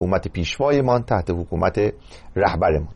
حکومت پیشوایمان، تحت حکومت رهبرمان.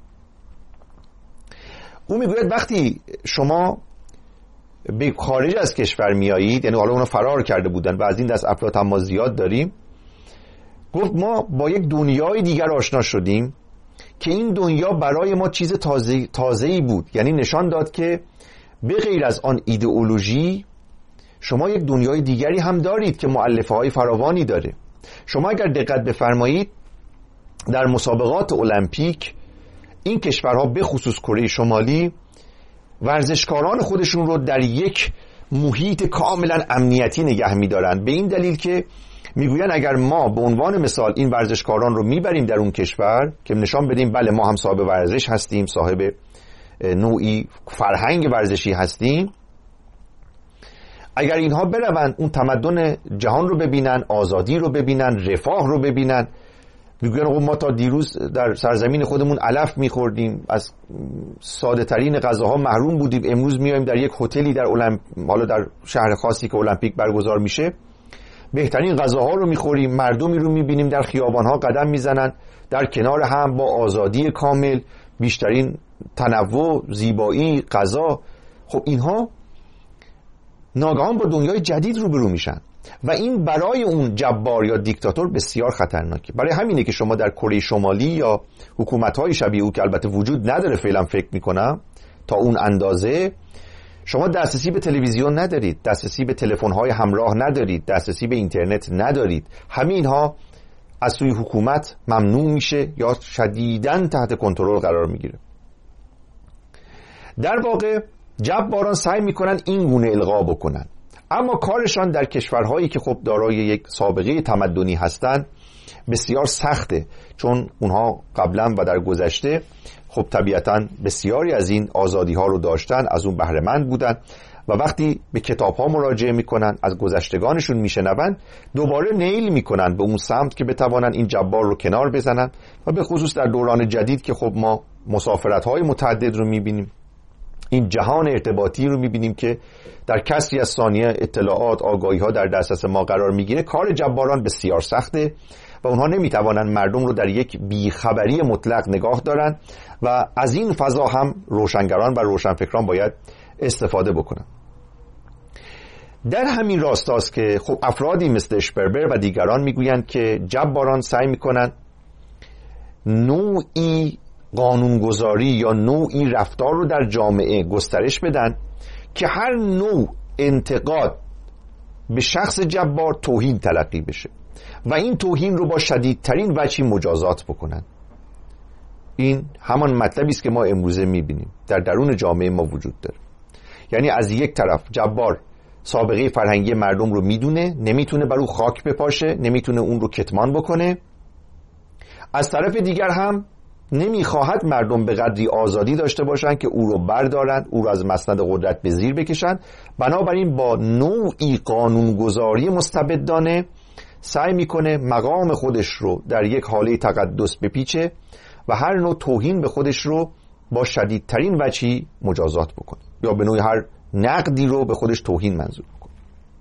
او میگوید وقتی شما به خارج از کشور میایید، یعنی حالا اونا فرار کرده بودن و از این دست افراد هم ما زیاد داریم، گفت ما با یک دنیای دیگر آشنا شدیم که این دنیا برای ما چیز تازه‌ای بود. یعنی نشان داد که به غیر از آن ایدئولوژی شما یک دنیای دیگری هم دارید که مؤلفه‌های فراوانی داره. شما اگر دقت بفرمایید در مسابقات المپیک این کشورها به خصوص کره شمالی ورزشکاران خودشون رو در یک محیط کاملا امنیتی نگه می‌دارن، به این دلیل که میگوین اگر ما به عنوان مثال این ورزشکاران رو میبریم در اون کشور که نشان بدیم بله ما هم صاحب ورزش هستیم، صاحب نوعی فرهنگ ورزشی هستیم، اگر اینها بروند اون تمدن جهان رو ببینن، آزادی رو ببینن، رفاه رو ببینن، میگوین ما تا دیروز در سرزمین خودمون علف میخوردیم، از ساده ترین غذاها محروم بودیم، امروز میایم در یک هتلی در حالا در شهر خاصی که المپیک برگزار میشه بهترین غذاها رو میخوریم، مردمی رو میبینیم در خیابانها قدم میزنن در کنار هم با آزادی کامل، بیشترین تنوع، زیبایی، غذا. خب اینها ناگهان با دنیای جدید روبرو میشن و این برای اون جبار یا دیکتاتور بسیار خطرناکه. برای همینه که شما در کره شمالی یا حکومت‌های شبیه او که البته وجود نداره فعلا فکر میکنم تا اون اندازه، شما دسترسی به تلویزیون ندارید، دسترسی به تلفن‌های همراه ندارید، دسترسی به اینترنت ندارید. همه اینها از سوی حکومت ممنوع میشه یا شدیداً تحت کنترل قرار میگیره. در واقع جباران سعی میکنن این گونه القا بکنن، اما کارشان در کشورهایی که خب دارای یک سابقه تمدنی هستن بسیار سخته، چون اونها قبلا و در گذشته خب طبیعتاً بسیاری از این آزادی ها رو داشتن، از اون بهره مند بودن و وقتی به کتاب ها مراجعه میکنن، از گذشتگانشون میشنون، دوباره نیل میکنن به اون سمت که بتوانن این جبار رو کنار بزنن و به خصوص در دوران جدید که خب ما مسافرت های متعدد رو میبینیم، این جهان ارتباطی رو میبینیم که در کسری از ثانیه اطلاعات، آگاهی ها در دسترس ما قرار میگیره. کار جباران بسیار سخته و اونها نمیتوانن مردم رو در یک بیخبری مطلق نگاه دارن و از این فضا هم روشنگران و روشنفکران باید استفاده بکنن. در همین راستاست که خب افرادی مثل اشپربر و دیگران میگویند که جباران سعی میکنن نوعی قانونگذاری یا نوعی رفتار رو در جامعه گسترش بدن که هر نوع انتقاد به شخص جبار توهین تلقی بشه و این توهین رو با شدیدترین وجهی مجازات بکنن. این همان مطلبی است که ما امروزه میبینیم در درون جامعه ما وجود داره. یعنی از یک طرف جبار سابقه فرهنگی مردم رو میدونه، نمیتونه بر او خاک بپاشه، نمیتونه اون رو کتمان بکنه، از طرف دیگر هم نمیخواهد مردم به قدری آزادی داشته باشند که او رو بردارند، او رو از مسند قدرت به زیر بکشند. بنابراین با نوعی قانونگذاری مستبدانه سعی میکنه مقام خودش رو در یک حاله تقدس بپیچه و هر نوع توهین به خودش رو با شدیدترین وجهی مجازات بکنه یا به نوعی هر نقدی رو به خودش توهین منظور بکنه.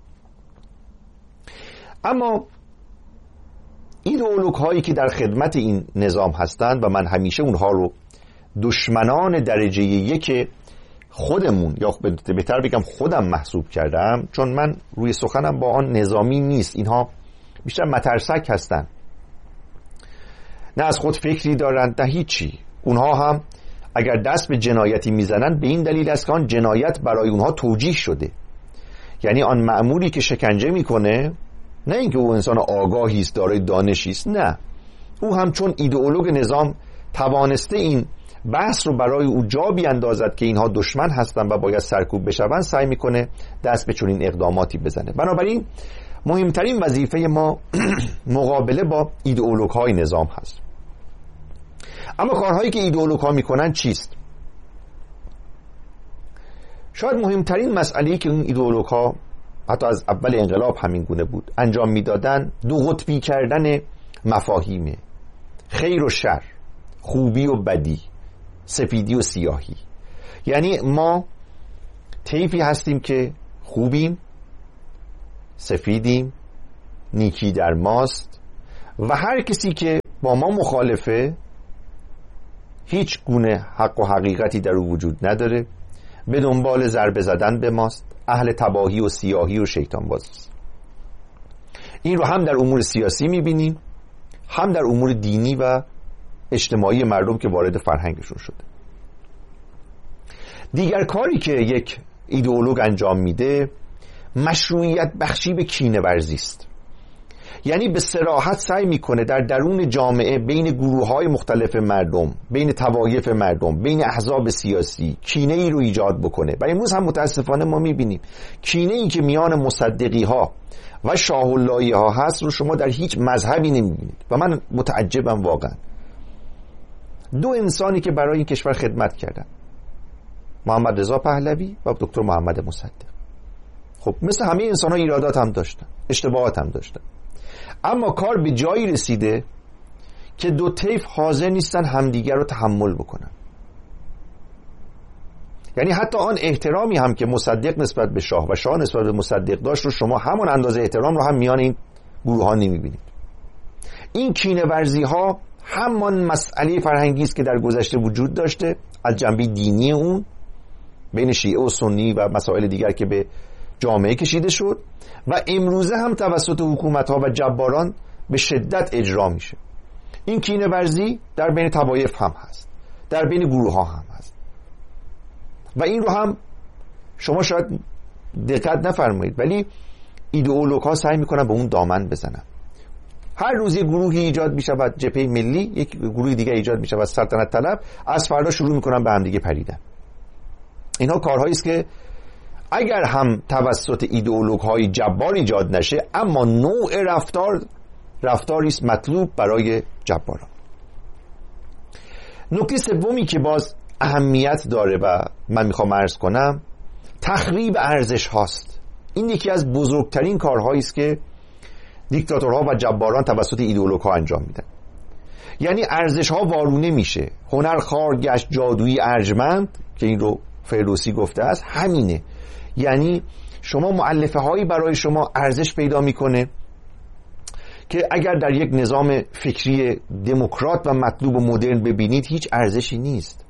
اما ایدئولوگ هایی که در خدمت این نظام هستند و من همیشه اونها رو دشمنان درجه یک خودمون یا بهتر بگم خودم محسوب کردم، چون من روی سخنم با آن نظامی نیست، اینها بیشتر مترسک هستند، نه از خود فکری دارند نه هیچی. اونها هم اگر دست به جنایتی میزنند به این دلیل است که آن جنایت برای اونها توجیه شده. یعنی آن مأموری که شکنجه میکنه نه اینکه او انسان آگاهی است، دارای دانشی است، نه، او هم چون ایدئولوگ نظام توانسته این بحث رو برای او جا بیاندازد که اینها دشمن هستند و باید سرکوب بشوند، سعی میکنه دست به چنین اقداماتی بزنه. بنابراین مهمترین وظیفه ما مقابله با ایدئولوگ های نظام هست. اما کارهایی که ایدئولوگ ها میکنن چیست؟ شاید مهمترین مسئله‌ای که این ایدئولوگ ها حتی از اول انقلاب همین گونه بود انجام میدادن، دو قطبی کردن مفاهیم خیر و شر، خوبی و بدی، سفیدی و سیاهی. یعنی ما طیفی هستیم که خوبیم، سفیدیم، نیکی در ماست و هر کسی که با ما مخالفه، هیچ گونه حق و حقیقتی در او وجود نداره، به دنبال ضربه زدن به ماست، اهل تباهی و سیاهی و شیطان بازی است. این رو هم در امور سیاسی میبینیم، هم در امور دینی و اجتماعی مردم که وارد فرهنگشون شده. دیگر کاری که یک ایدئولوگ انجام میده مشروعیت بخشی به کینه ورزی است. یعنی به صراحت سعی میکنه در درون جامعه بین گروه‌های مختلف مردم، بین طوایف مردم، بین احزاب سیاسی کینه ای رو ایجاد بکنه. و امروز هم متاسفانه ما میبینیم کینه ای که میان مصدقی ها و شاه اللهی ها هست رو شما در هیچ مذهبی نمیبینید و من متعجبم واقعا. دو انسانی که برای این کشور خدمت کردن، محمد رضا پهلوی و دکتر محمد مصدق، خب مثل همه انسان ها ایرادات هم داشتن، اشتباهات هم داشتن، اما کار به جایی رسیده که دو طیف حاضر نیستن همدیگر رو تحمل بکنن. یعنی حتی آن احترامی هم که مصدق نسبت به شاه و شاه نسبت به مصدق داشت رو شما همون اندازه احترام رو هم میان این گروه ها نمیبینید. این کینه ورزی ها همان مسئله فرهنگی است که در گذشته وجود داشته، از جنبه دینی اون بین شیعه و سنی و مسائل دیگر که به جامعه کشیده شد و امروزه هم توسط حکومت ها و جباران به شدت اجرا میشه. این کینه ورزی در بین طوایف هم هست، در بین گروه ها هم هست و این رو هم شما شاید دقت نفرمایید ولی ایدئولوگ ها سعی میکنن به اون دامن بزنن. هر روز یک گروهی ایجاد میشود جبهه ملی، یک گروه دیگه ایجاد میشود سلطنت طلب، از فردا شروع میکنن به هم دیگه پریدن. اینها کارهایی است که اگر هم توسط ایدئولوگ های جبار ایجاد نشه، اما نوع رفتاری است مطلوب برای جباران. نکته سومی که باز اهمیت داره و من میخوام عرض کنم، تخریب ارزش هاست. این یکی از بزرگترین کارهایی است که دیکتاتورها و جباران توسط ایدئولوگ ها انجام میدن. یعنی ارزش ها وارونه میشه، هنر خوار گشت جادویی ارجمند که این رو فردوسی گفته است، همینه. یعنی شما مؤلفه هایی برای شما ارزش پیدا میکنه که اگر در یک نظام فکری دموکرات و مطلوب و مدرن ببینید هیچ ارزشی نیست.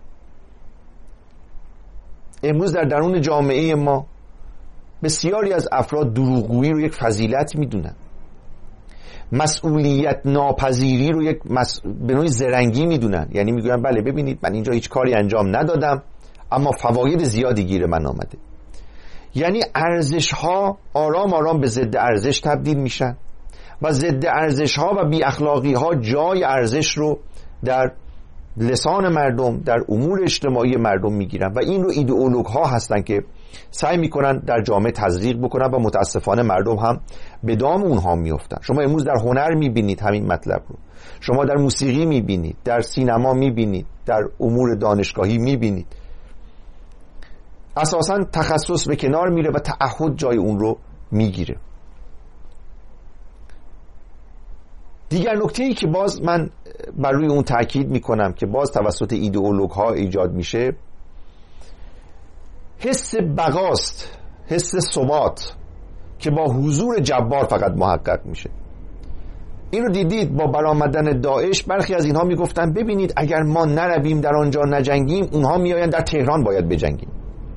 امروز در درون جامعه ما بسیاری از افراد دروغگویی رو یک فضیلت میدونن، مسئولیت ناپذیری رو یک به نوعی زرنگی میدونن. یعنی میگن بله ببینید من اینجا هیچ کاری انجام ندادم اما فواید زیادی گیر من آمده. یعنی ارزش ها آرام آرام به ضد ارزش تبدیل میشن و ضد ارزش ها و بی اخلاقی ها جای ارزش رو در لسان مردم، در امور اجتماعی مردم میگیرن و این رو ایدئولوگ ها هستن که سعی میکنن در جامعه تزریق بکنن و متاسفانه مردم هم به دام اونها میافتن. شما امروز در هنر میبینید همین مطلب رو، شما در موسیقی میبینید، در سینما میبینید، در امور دانشگاهی میبینید. اساساً تخصص به کنار میره و تعهد جای اون رو میگیره. دیگر نکته‌ای که باز من بر روی اون تاکید میکنم که باز توسط ایدئولوگ ها ایجاد میشه، حس بقاست، حس ثبات که با حضور جبار فقط محقق میشه. این رو دیدید با برآمدن داعش، برخی از اینها میگفتن ببینید اگر ما نرویم در آنجا نجنگیم، اونها میآیند در تهران باید بجنگیم.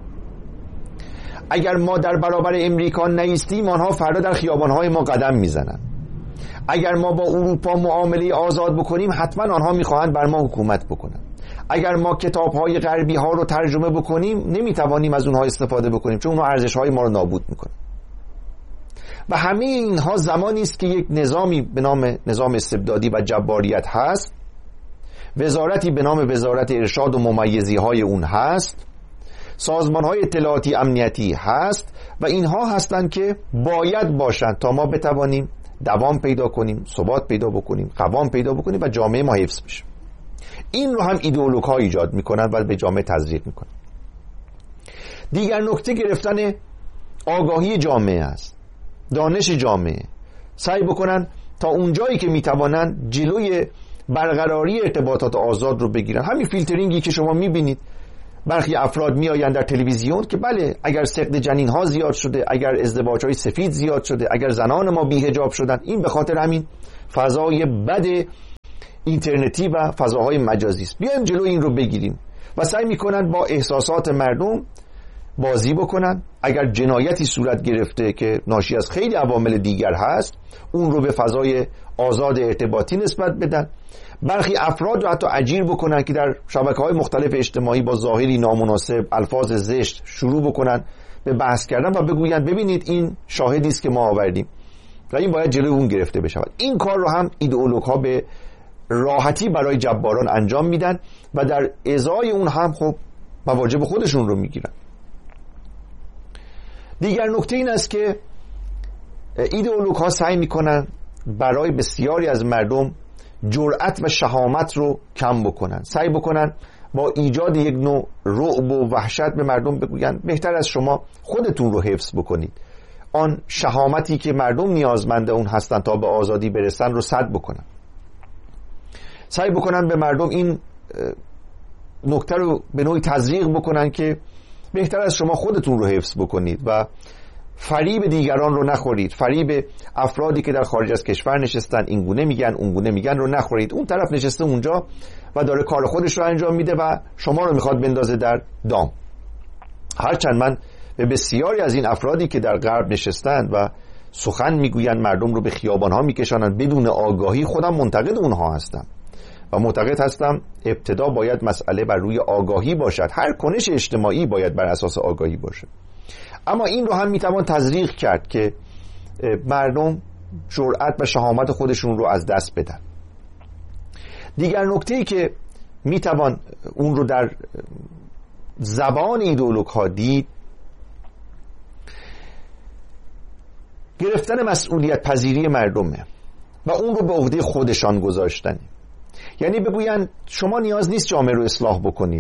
اگر ما در برابر امریکا نایستیم، آنها فردا در خیابانهای ما قدم میزنن. اگر ما با اروپا معامله آزاد بکنیم، حتما آنها میخواهند بر ما حکومت بکنن. اگر ما کتاب‌های غربی ها رو ترجمه بکنیم، نمیتوانیم از اونها استفاده بکنیم چون اونها ارزش‌های ما رو نابود میکنن. و همه اینها زمانی است که یک نظامی به نام نظام استبدادی و جباریت هست، وزارتی به نام وزارت ارشاد و ممیزی‌های اون هست، سازمان‌های اطلاعاتی امنیتی هست و اینها هستند که باید باشند تا ما بتوانیم دوام پیدا کنیم، ثبات پیدا بکنیم، قوام پیدا بکنیم و جامعه ما حفظ بشه. این رو هم ایدئولوگ ها ایجاد میکنن و به جامعه تزریق میکنن. دیگر نکته گرفتن آگاهی جامعه است، دانش جامعه. سعی بکنن تا اونجایی که میتوانن جلوی برقراری ارتباطات آزاد رو بگیرن. همین فیلترینگی که شما میبینید، برخی افراد میآیند در تلویزیون که بله اگر سقط جنین ها زیاد شده، اگر ازدواج های سفید زیاد شده، اگر زنان ما بی حجاب شدن، این به خاطر همین فضای بد اینترنتی و فضاهای مجازی است. بیایم جلو این رو بگیریم و سعی میکنن با احساسات مردم بازی بکنن. اگر جنایتی صورت گرفته که ناشی از خیلی عوامل دیگر هست، اون رو به فضای آزاد ارتباطی نسبت بدن. برخی افراد رو حتی اجیر بکنن که در شبکه‌های مختلف اجتماعی با ظاهری نامناسب، الفاظ زشت شروع بکنن به بحث کردن و بگویند ببینید این شاهدی است که ما آوردیم و این باید جلوی اون گرفته بشود. این کار رو هم ایدئولوگ‌ها به راحتی برای جباران انجام میدن و در ازای اون هم خب مواجب خودشون رو میگیرن. دیگر نکته این است که ایدئولوگ‌ها سعی میکنن برای بسیاری از مردم جرأت و شهامت رو کم بکنن، سعی بکنن با ایجاد یک نوع رعب و وحشت به مردم بگوین بهتر از شما خودتون رو حفظ بکنید، آن شهامتی که مردم نیازمند اون هستن تا به آزادی برسن رو سد بکنن. سعی بکنن به مردم این نکته رو به نوعی تزریق بکنن که بهتر از شما خودتون رو حفظ بکنید و فریب دیگران رو نخورید، فریب افرادی که در خارج از کشور نشستن این گونه میگن اون گونه میگن رو نخورید. اون طرف نشسته اونجا و داره کار خودش رو انجام میده و شما رو میخواد بندازه در دام. هرچند من به بسیاری از این افرادی که در غرب نشستند و سخن میگویند، مردم رو به خیابانها میکشانند بدون آگاهی، خودم منتقد اونها هستم و معتقد هستم ابتدا باید مسئله بر روی آگاهی باشد، هر کنش اجتماعی باید بر اساس آگاهی باشه. اما این رو هم میتوان تزریق کرد که مردم جرأت و شهامت خودشون رو از دست بدن. دیگر نکته‌ای که میتوان اون رو در زبان ایدئولوگ‌ها دید، گرفتن مسئولیت پذیری مردمه و اون رو به عهده خودشان گذاشتن. یعنی بگوین شما نیاز نیست جامعه رو اصلاح بکنید،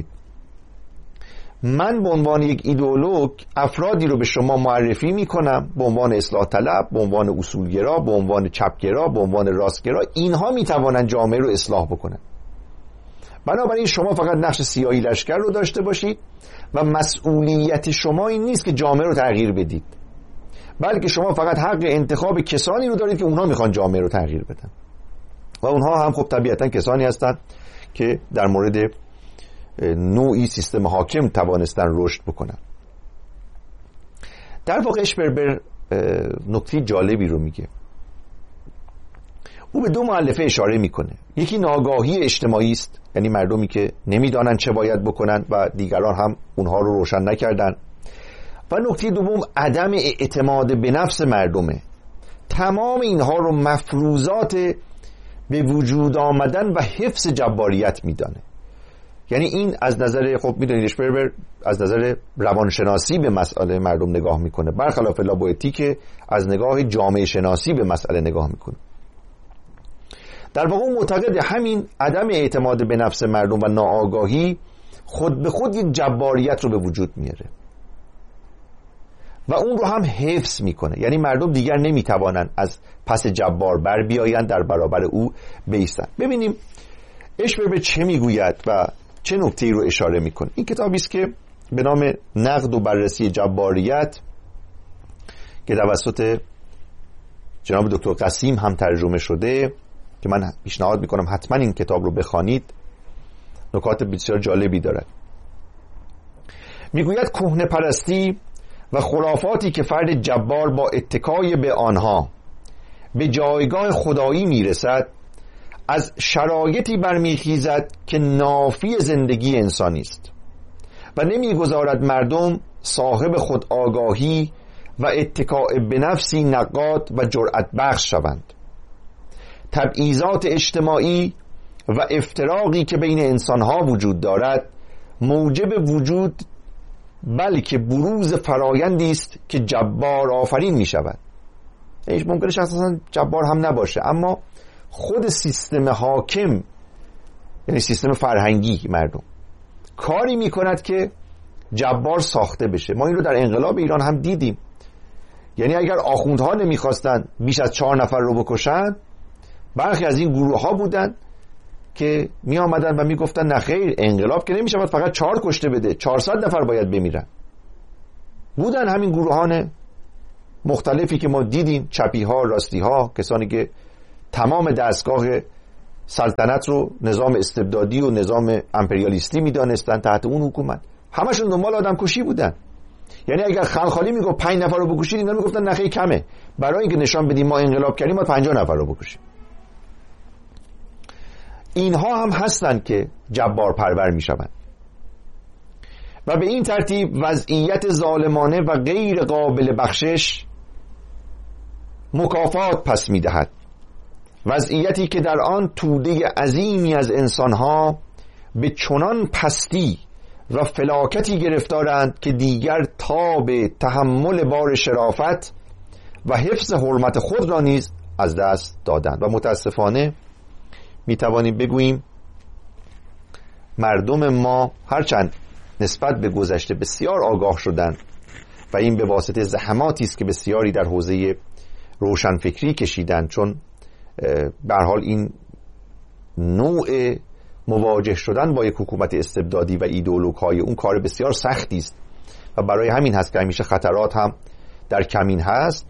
من به عنوان یک ایدئولوگ افرادی رو به شما معرفی میکنم به عنوان اصلاح طلب، به عنوان اصولگرا، به عنوان چپگرا، به عنوان راستگرا، اینها میتوانند جامعه رو اصلاح بکنن. بنابراین شما فقط نقش سیاهی لشکر رو داشته باشید و مسئولیت شما این نیست که جامعه رو تغییر بدید، بلکه شما فقط حق انتخاب کسانی رو دارید که اونها میخوان جامعه رو تغییر بدن و اونها هم خب طبیعتا کسانی هستند که در مورد نوعی سیستم حاکم توانستن رشد بکنن. در واقع اشپربر نکته جالبی رو میگه. او به دو مؤلفه اشاره میکنه. یکی ناآگاهی اجتماعی است، یعنی مردمی که نمیدانن چه باید بکنن و دیگران هم اونها رو روشن نکردن، و نکته دوم عدم اعتماد به نفس مردمه. تمام اینها رو مفروضات به وجود آمدن و حفظ جباریت میدانه. یعنی این از نظر خب میدونید اشپربر از نظر روانشناسی به مسئله مردم نگاه میکنه، برخلاف لابوئتی که از نگاه جامعه شناسی به مسئله نگاه میکنه. در واقع معتقد همین عدم اعتماد به نفس مردم و ناآگاهی خود به خود یک جباریت رو به وجود میاره و اون رو هم حفظ میکنه. یعنی مردم دیگر نمیتوانن از پس جبار بر بیایند، در برابر او بیستن. ببینیم اشپربر چه میگوید و چه نکته‌ای رو اشاره میکنه. این کتابی است که به نام نقد و بررسی جباریت که توسط جناب دکتر قسیم هم ترجمه شده که من پیشنهاد میکنم حتما این کتاب رو بخوانید، نکات بسیار جالبی دارد. میگوید کهنه پرستی و خرافاتی که فرد جبار با اتکای به آنها به جایگاه خدایی میرسد از شرایطی برمیخیزد که نافی زندگی انسانی است و نمیگذارد مردم صاحب خود آگاهی و اتکاء به نفسی نقاد و جرأت بخش شوند. تبعیضات اجتماعی و افتراقی که بین انسانها وجود دارد موجب وجود بلکه بروز فرایندی است که جبار آفرین می شود. ممکنه شخصا جبار هم نباشه، اما خود سیستم حاکم، یعنی سیستم فرهنگی مردم، کاری می کند که جبار ساخته بشه. ما این رو در انقلاب ایران هم دیدیم. یعنی اگر آخوندها نمیخواستن بیش از 4 نفر رو بکشن، برخی از این گروه ها بودن که می آمدن و می گفتن نه خیر، انقلاب که نمی شود فقط 4 کشته بده، 400 نفر باید بمیرن. بودن همین گروهان مختلفی که ما دیدیم، چپی ها، راستی ها، کسانی که تمام دستگاه سلطنت رو نظام استبدادی و نظام امپریالیستی میدانستن، تحت اون حکومت همشون دنبال آدم کشی بودن. یعنی اگر خلخالی میگفت 5 نفر رو بکشید، اینا میگفتن نخیر کمه، برای اینکه نشان بدیم ما انقلاب کردیم ما 50 نفر رو بکشیم. اینها هم هستن که جبار پرور میشوند و به این ترتیب وضعیت ظالمانه و غیر قابل بخشش مکافات پس میدهد. وضعیتی که در آن توده عظیمی از انسانها به چنان پستی و فلاکتی گرفتارند که دیگر تاب تحمل بار شرافت و حفظ حرمت خود را نیز از دست دادند. و متاسفانه میتوانیم بگوییم مردم ما هرچند نسبت به گذشته بسیار آگاه شدند و این به واسطه زحماتی است که بسیاری در حوزه روشنفکری کشیدند، چون به هر حال این نوع مواجه شدن با یک حکومت استبدادی و ایدئولوژهای اون کار بسیار سختی است و برای همین هست که همیشه خطرات هم در کمین هست،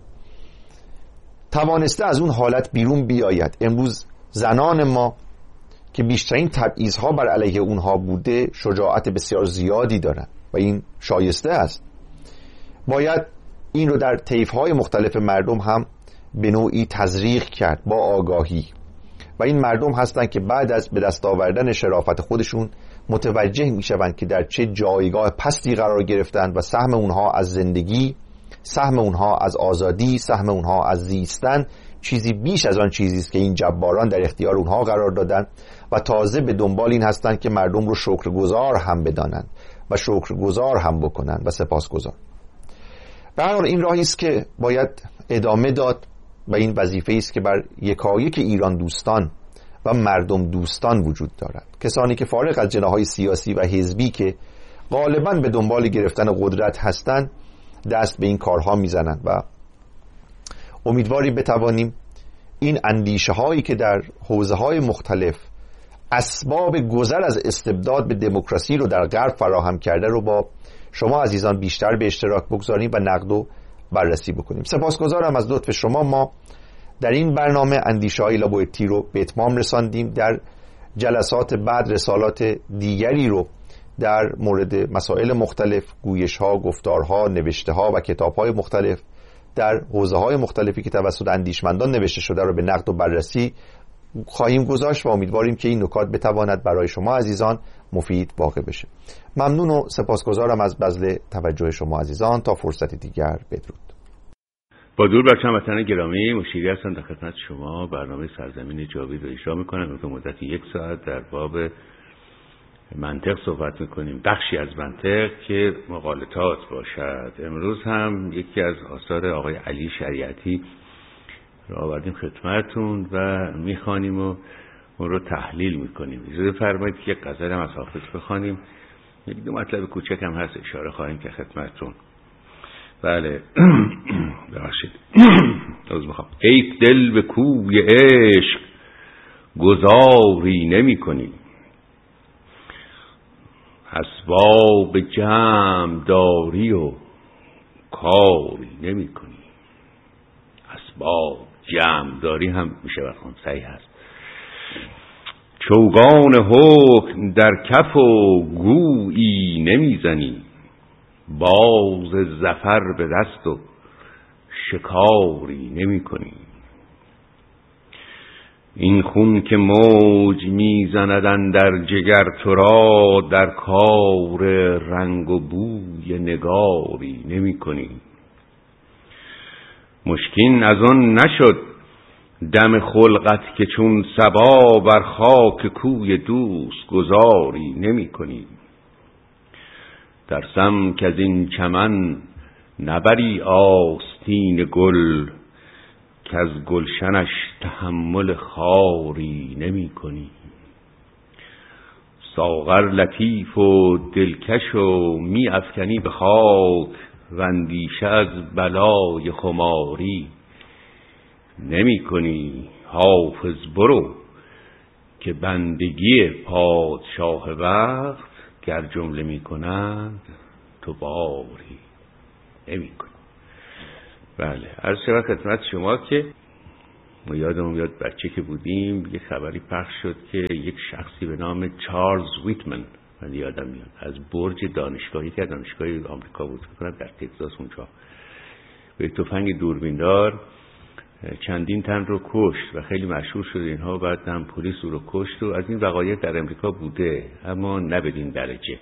توانسته از اون حالت بیرون بیاید. امروز زنان ما که بیشترین تبعیض‌ها بر علیه اونها بوده شجاعت بسیار زیادی دارند و این شایسته است. باید این رو در طیف‌های مختلف مردم هم به نوعی تزریق کرد با آگاهی و این مردم هستند که بعد از به دست آوردن شرافت خودشون متوجه میشوند که در چه جایگاه پستی قرار گرفتند و سهم اونها از زندگی، سهم اونها از آزادی، سهم اونها از زیستن چیزی بیش از آن چیزی است که این جباران در اختیار اونها قرار دادن و تازه به دنبال این هستند که مردم رو شکرگزار هم بدانند و شکرگزار هم بکنند و سپاسگزار. به هر حال این راهی است که باید ادامه داد و این وظیفه است که بر یکایک ایران دوستان و مردم دوستان وجود دارد. کسانی که فارغ از جناح‌های سیاسی و حزبی که غالباً به دنبال گرفتن قدرت هستند دست به این کارها میزنند و امیدواریم بتوانیم این اندیشه هایی که در حوزه های مختلف اسباب گذر از استبداد به دموکراسی رو در غرب فراهم کرده رو با شما عزیزان بیشتر به اشتراک بگذاریم و نقد و بررسی بکنیم. سپاسگزارم از لطف شما. ما در این برنامه اندیشه های لابوئتی رو به اتمام رساندیم. در جلسات بعد رسالات دیگری رو در مورد مسائل مختلف، گویش ها، گفتارها، نوشته ها و کتاب های مختلف در حوزه های مختلفی که توسط اندیشمندان نوشته شده رو به نقد و بررسی خواهیم گذاشت و امیدواریم که این نکات بتواند برای شما عزیزان مفید واقع بشه. ممنون و سپاسگزارم از بذل توجه شما عزیزان. تا فرصت دیگر، بدرود. با درود بر هموطنان گرامی، مشیری هستم در خدمت شما. برنامه سرزمین جاوید رو اجرا میکنم به مدت 1 ساعت در باب منطق صحبت میکنیم، بخشی از منطق که مغالطات باشد. امروز هم یکی از آثار آقای علی شریعتی رو آوردیم خدمتتون و میخوانیم و اون رو تحلیل میکنیم. اجازه فرمایید که یک غزل هم از حافظ بخوانیم. یک دو مطلب کوچک هم هست اشاره خواهیم که خدمتتون. بله ببخشید. ای دل به کوی عشق گذاری نمی کنی، اسباب جمع داری و کاری نمی کنی. اسباب جمع داری هم میشه بخون، صحیح هست. چوگان حکم در کف و گویی نمیزنی، باز ظفر به دست و شکاری نمی کنی. این خون که موج میزندن در جگر تو را، در کار رنگ و بوی نگاری نمی کنی. مشکین از آن نشد دم خلقت که چون صبا بر خاک کوی دوست گذاری نمی کنی. ترسم که از این چمن نبری آستین گل، که از گلشنش تحمل خاری نمی کنی. ساغر لطیف و دلکش و می افکنی به خاک، و اندیشه از بلای خماری نمی کنی. حافظ برو که بندگی پادشاه وقت، گر جمله می کنند تو باری نمی کنی. بله، عرض شود خدمت شما که یادم میاد بچه که بودیم یه خبری پخش شد که یک شخصی به نام چارلز ویتمن، من یادم میاد، از برج دانشگاهی که دانشگاه آمریکا بود فکر کنم در تگزاس اونجا، به تفنگ دوربیندار چندین تن رو کشت و خیلی مشهور شد اینها. بعد هم پلیس او رو کشت و از این وقایع در امریکا بوده، اما نه بدین درجه.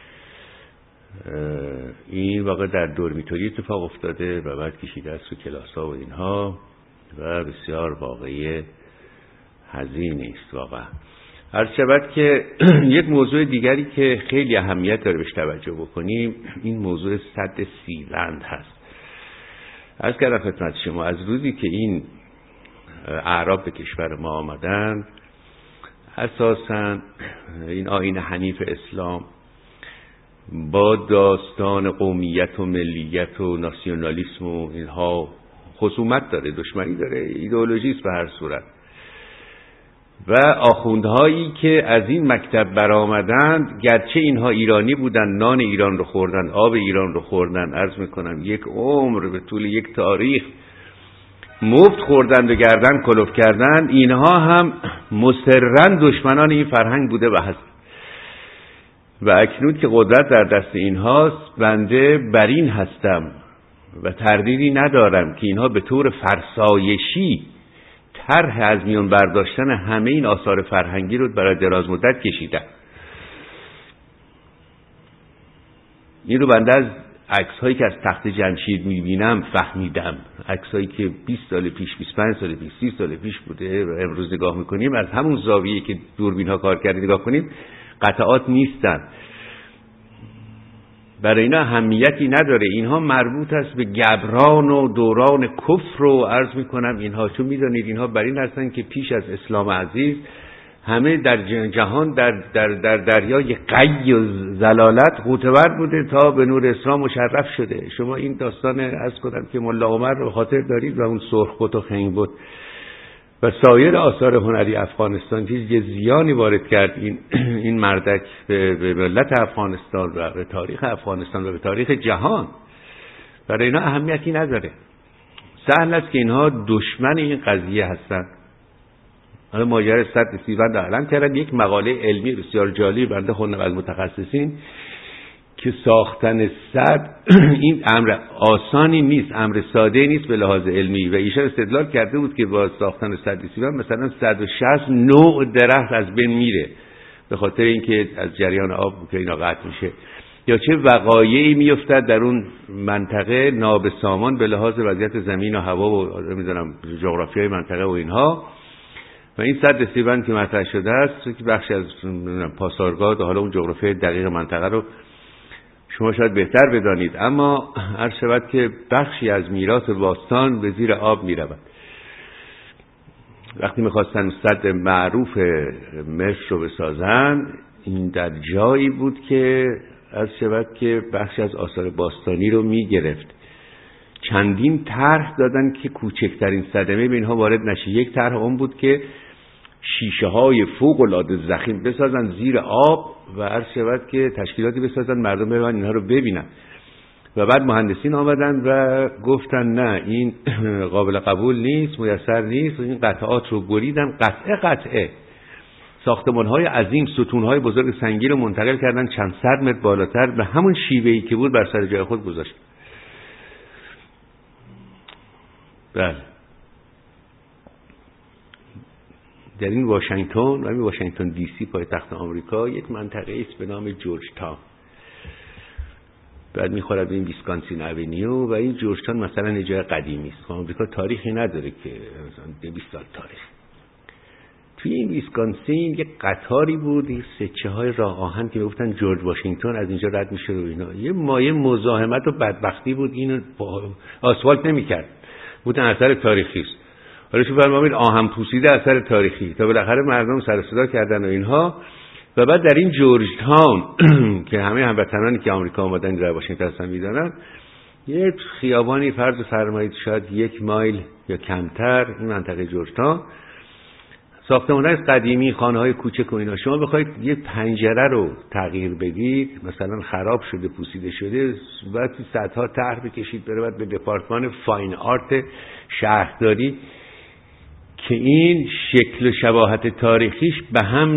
این واقع در دورمیتوری اتفاق افتاده و بعد کشیده است تو کلاس‌ها و اینها و بسیار واقعی حزینی است واقعا. عرض شود که یک موضوع دیگری که خیلی اهمیت داره بهش توجه بکنیم این موضوع سد سیلند هست. عرض کردم خدمت شما از روزی که این اعراب به کشور ما آمدن، اساساً این آیین حنیف اسلام با داستان قومیت و ملیت و ناسیونالیسم و اینها خصومت داره، دشمنی داره، ایدئولوژی است به هر صورت. و آخوندهایی که از این مکتب برآمدند، گرچه اینها ایرانی بودن، نان ایران رو خوردن، آب ایران رو خوردن، عرض میکنم یک عمر به طول یک تاریخ مفت خوردند و گردن کلوف کردند، اینها هم مصرراً دشمنان این فرهنگ بوده و هست. و اکنون که قدرت در دست اینهاست، بنده بر این هستم و تردیدی ندارم که اینها به طور فرسایشی طرح از میان برداشتن همه این آثار فرهنگی رو برای دراز مدت کشیدن. این رو بنده از عکس‌هایی که از تخت جمشید می‌بینم فهمیدم. عکس‌هایی که 20 سال پیش، 25 سال پیش، 30 سال پیش بوده و امروز نگاه می‌کنیم از همون زاویه‌ای که دوربین‌ها کار کرده نگاه کنیم، قطعات نیستن. برای اینا اهمیتی نداره. اینها مربوط است به گبران و دوران کفر و عرض میکنم اینها، چون میدونید اینها بر این هستن که پیش از اسلام عزیز همه در جهان در دریای قی و زلالت غوطه‌ور بوده تا به نور اسلام مشرف شده. شما این داستان عرض کنم که ملا عمر رو خاطر دارید و اون سرخ بت و خنگ بت و سایر آثار هنری افغانستان چیز زیانی وارد کرد این مردک به ملت افغانستان و به تاریخ افغانستان و به تاریخ جهان. برای اینا اهمیتی نداره. سهل است که اینها دشمن این قضیه هستن. حالا ماجرای سد سیلند اعلام کردن، یک مقاله علمی بسیار جالب بنده خوندم از متخصصین که ساختن سد این امر آسانی نیست، امر ساده نیست به لحاظ علمی. و ایشان استدلال کرده بود که با ساختن سد سیلند مثلا 160 نوع درخت از بین میره به خاطر اینکه از جریان آب که اینا قطع میشه، یا چه وقایعی میافتد در اون منطقه نابسامان به لحاظ وضعیت زمین و هوا و نمیدونم جغرافیای منطقه و اینها. و این سد سیلند که مطرح شده است که بخشی از پاسارگاد و حالا اون جغرافیای دقیق منطقه رو شما شاید بهتر بدانید، اما عرض شود که بخشی از میراث باستان به زیر آب می رود. وقتی میخواستن سد معروف مصر رو بسازن، این در جایی بود که عرض شود که بخشی از آثار باستانی رو می گرفت. چندین طرح دادن که کوچکترین صدمه به اینها وارد نشه. یک طرح اون بود که شیشه های فوق العاده ضخیم بسازن زیر آب و عرض شود که تشکیلاتی بسازن مردم برن اینها رو ببینن. و بعد مهندسین آمدن و گفتن نه این قابل قبول نیست، میسر نیست و این قطعات رو بریدن قطعه ساختمان‌های عظیم، ستون‌های بزرگ سنگی رو منتقل کردن چند صد متر بالاتر به همون شیوه‌ای که بود بر سر جای خود گذاشت. بله در این واشنگتن و این واشنگتن دی سی پایتخت آمریکا یک منطقه است به نام جورج تاون، بعد میخورد به این ویسکانسین اونیو و این جورج تاون مثلا یه جای قدیمی است. آمریکا تاریخی نداره که مثلا 200 سال تاریخ. توی این ویسکانسین یک قطاری بود، این سکه‌های راه آهن که میگفتن جورج واشنگتن از اینجا رد میشه و اینا. یه مایه مزاحمت و بدبختی بود، اینو آسفالت نمیکرد، بودن اثر تاریخی است. حالا شو فرمایید آهن پوسیده اثر تاریخی تا بالاخره مردم سر صدا کردن و اینها. و بعد در این جورج تاون که همه هموطنانی که آمریکا اومدن در واشنگتن هستن میدونن، یه خیابانی فرض فرمایید شاید 1 مایل یا کمتر این منطقه جورج تاون، ساختمان‌های قدیمی، خانه‌های کوچک و اینا، شما بخواید یه پنجره رو تغییر بدید مثلا خراب شده پوسیده شده، بعد صدها طرح بکشید بره بعد به دپارتمان فاین آرت شهرداری که این شکل و شباهت تاریخیش به هم